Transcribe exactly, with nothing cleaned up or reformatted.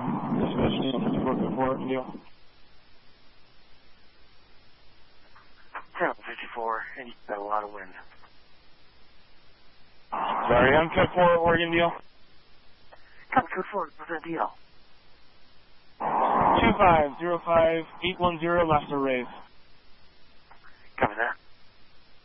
Dispatch Neil, fifty-four fifty-four, Indio. Channel fifty-four, and you've got a lot of wind. Sorry, I'm Code four, Oregon Deal. Copy Code four, present D L. two five zero five eight one zero, last array. Copy that.